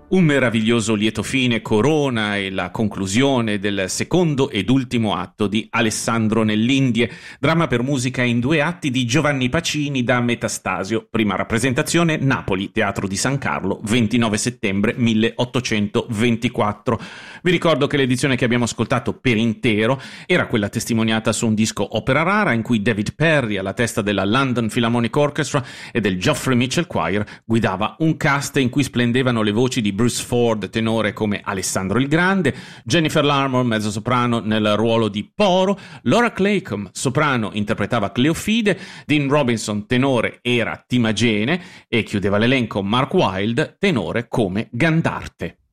Un meraviglioso lieto fine corona e la conclusione del secondo ed ultimo atto di Alessandro nell'Indie, dramma per musica in 2 atti di Giovanni Pacini da Metastasio, prima rappresentazione Napoli, Teatro di San Carlo, 29 settembre 1824. Vi ricordo che l'edizione che abbiamo ascoltato per intero era quella testimoniata su un disco opera rara in cui David Perry, alla testa della London Philharmonic Orchestra e del Geoffrey Mitchell Choir, guidava un cast in cui splendevano le voci di Bruce Ford, tenore, come Alessandro il Grande, Jennifer Larmore, mezzosoprano nel ruolo di Poro, Laura Claycomb, soprano, interpretava Cleofide, Dean Robinson, tenore, era Timagene, e chiudeva l'elenco Mark Wilde, tenore, come Gandarte.